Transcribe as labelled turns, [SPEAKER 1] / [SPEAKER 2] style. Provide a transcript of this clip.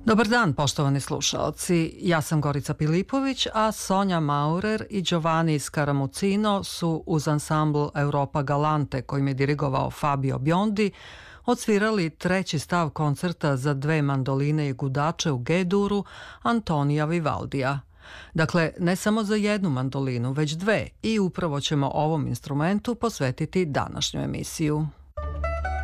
[SPEAKER 1] Dobar dan, poštovani slušaoci. Ja sam Gorica Pilipović, a Sonja Maurer i Giovanni Scaramuzzino su uz ansambl Europa Galante, kojim je dirigovao Fabio Biondi, odsvirali treći stav koncerta za dve mandoline i gudače u G-duru Antonija Vivaldija. Dakle, ne samo za jednu mandolinu, već dve, i upravo ćemo ovom instrumentu posvetiti današnju emisiju.